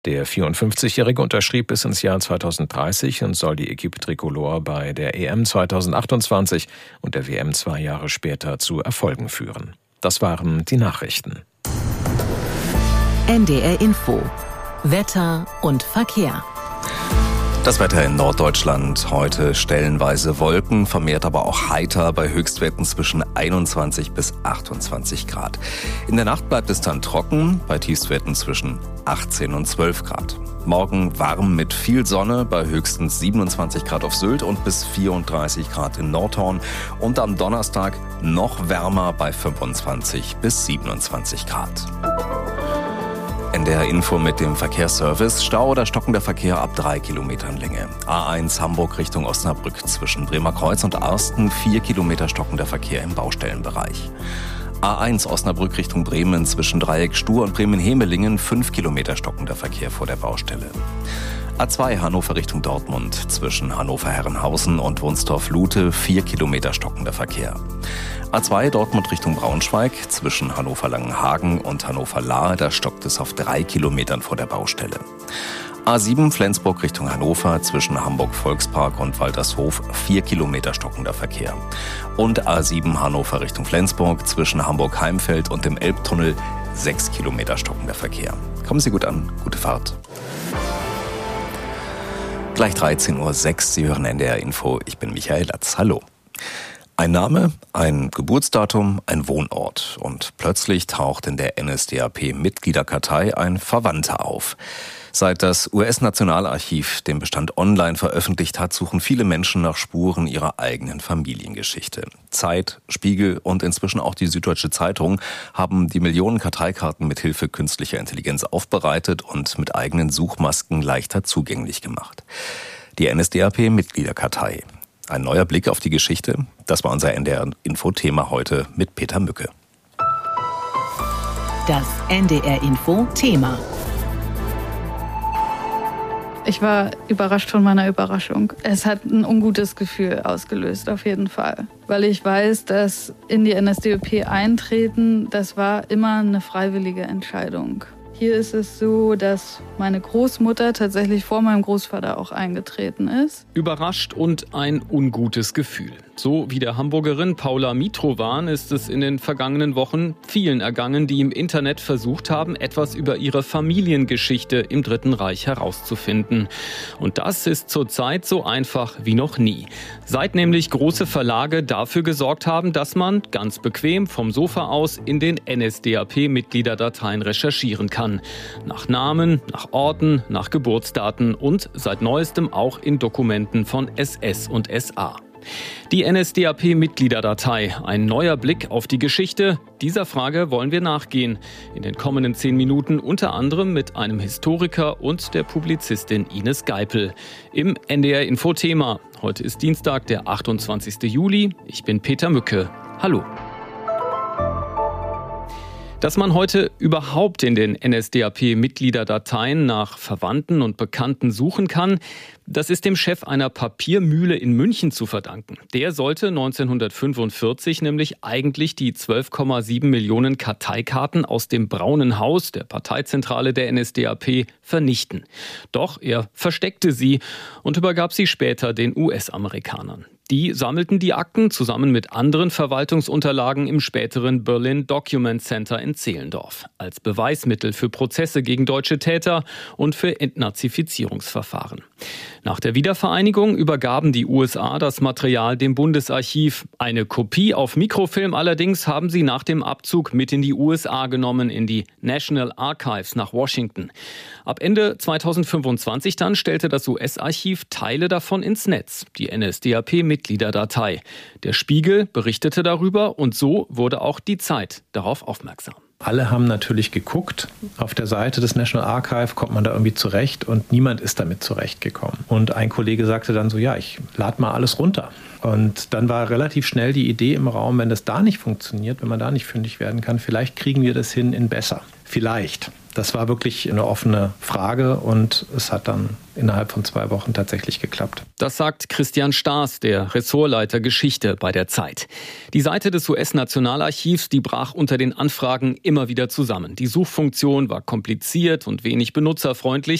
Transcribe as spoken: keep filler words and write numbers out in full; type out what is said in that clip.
Der vierundfünfzigjährige unterschrieb bis ins Jahr zweitausenddreißig und soll die Equipe Tricolore bei der E M zweitausendachtundzwanzig und der W M zwei Jahre später zu Erfolgen führen. Das waren die Nachrichten. N D R Info. Wetter und Verkehr. Das Wetter in Norddeutschland heute stellenweise Wolken, vermehrt aber auch heiter bei Höchstwerten zwischen einundzwanzig bis achtundzwanzig Grad. In der Nacht bleibt es dann trocken, bei Tiefstwerten zwischen achtzehn und zwölf Grad. Morgen warm mit viel Sonne bei höchstens siebenundzwanzig Grad auf Sylt und bis vierunddreißig Grad in Nordhorn. Und am Donnerstag noch wärmer bei fünfundzwanzig bis siebenundzwanzig Grad. N D R Info mit dem Verkehrsservice. Stau oder stockender Verkehr ab drei Kilometern Länge. A eins Hamburg Richtung Osnabrück zwischen Bremerkreuz und Arsten. vier Kilometer stockender Verkehr im Baustellenbereich. A eins Osnabrück Richtung Bremen zwischen Dreieck Stur und Bremen-Hemelingen. fünf Kilometer stockender Verkehr vor der Baustelle. A zwei Hannover Richtung Dortmund zwischen Hannover-Herrenhausen und Wunstorf-Lute. vier Kilometer stockender Verkehr. A zwei Dortmund Richtung Braunschweig zwischen Hannover-Langenhagen und Hannover-Lahr, da stockt es auf drei Kilometern vor der Baustelle. A sieben Flensburg Richtung Hannover zwischen Hamburg-Volkspark und Waltershof, vier Kilometer stockender Verkehr. Und A sieben Hannover Richtung Flensburg zwischen Hamburg-Heimfeld und dem Elbtunnel, sechs Kilometer stockender Verkehr. Kommen Sie gut an, gute Fahrt. Gleich dreizehn Uhr sechs, Sie hören N D R Info, ich bin Michael Latz, hallo. Ein Name, ein Geburtsdatum, ein Wohnort. Und plötzlich taucht in der N S D A P-Mitgliederkartei ein Verwandter auf. Seit das U S-Nationalarchiv den Bestand online veröffentlicht hat, suchen viele Menschen nach Spuren ihrer eigenen Familiengeschichte. Zeit, Spiegel und inzwischen auch die Süddeutsche Zeitung haben die Millionen Karteikarten mit Hilfe künstlicher Intelligenz aufbereitet und mit eigenen Suchmasken leichter zugänglich gemacht. Die N S D A P-Mitgliederkartei. Ein neuer Blick auf die Geschichte, das war unser N D R-Info-Thema heute mit Peter Mücke. Das N D R-Info-Thema. Ich war überrascht von meiner Überraschung. Es hat ein ungutes Gefühl ausgelöst, auf jeden Fall. Weil ich weiß, dass in die N S D A P eintreten, das war immer eine freiwillige Entscheidung. Hier ist es so, dass meine Großmutter tatsächlich vor meinem Großvater auch eingetreten ist. Überrascht und ein ungutes Gefühl. So wie der Hamburgerin Paula Mitrovan ist es in den vergangenen Wochen vielen ergangen, die im Internet versucht haben, etwas über ihre Familiengeschichte im Dritten Reich herauszufinden. Und das ist zurzeit so einfach wie noch nie. Seit nämlich große Verlage dafür gesorgt haben, dass man ganz bequem vom Sofa aus in den N S D A P-Mitgliederdateien recherchieren kann. Nach Namen, nach Orten, nach Geburtsdaten und seit neuestem auch in Dokumenten von S S und S A. Die N S D A P-Mitgliederdatei, ein neuer Blick auf die Geschichte. Dieser Frage wollen wir nachgehen. In den kommenden zehn Minuten unter anderem mit einem Historiker und der Publizistin Ines Geipel. Im N D R-Info-Thema. Heute ist Dienstag, der achtundzwanzigsten Juli. Ich bin Peter Mücke. Hallo. Dass man heute überhaupt in den N S D A P-Mitgliederdateien nach Verwandten und Bekannten suchen kann, das ist dem Chef einer Papiermühle in München zu verdanken. Der sollte neunzehnhundertfünfundvierzig nämlich eigentlich die zwölf Komma sieben Millionen Karteikarten aus dem Braunen Haus, der Parteizentrale der N S D A P, vernichten. Doch er versteckte sie und übergab sie später den U S-Amerikanern. Die sammelten die Akten zusammen mit anderen Verwaltungsunterlagen im späteren Berlin Document Center in Zehlendorf als Beweismittel für Prozesse gegen deutsche Täter und für Entnazifizierungsverfahren. Nach der Wiedervereinigung übergaben die U S A das Material dem Bundesarchiv. Eine Kopie auf Mikrofilm allerdings haben sie nach dem Abzug mit in die U S A genommen, in die National Archives nach Washington. Ab Ende zweitausendfünfundzwanzig dann stellte das U S-Archiv Teile davon ins Netz, die N S D A P-Mitgliederdatei. Der Spiegel berichtete darüber und so wurde auch die Zeit darauf aufmerksam. Alle haben natürlich geguckt. Auf der Seite des National Archive kommt man da irgendwie zurecht und niemand ist damit zurechtgekommen. Und ein Kollege sagte dann so, ja, ich lade mal alles runter. Und dann war relativ schnell die Idee im Raum, wenn das da nicht funktioniert, wenn man da nicht fündig werden kann, vielleicht kriegen wir das hin in besser. Vielleicht. Das war wirklich eine offene Frage und es hat dann innerhalb von zwei Wochen tatsächlich geklappt. Das sagt Christian Staas, der Ressortleiter Geschichte bei der Zeit. Die Seite des U S-Nationalarchivs, die brach unter den Anfragen immer wieder zusammen. Die Suchfunktion war kompliziert und wenig benutzerfreundlich.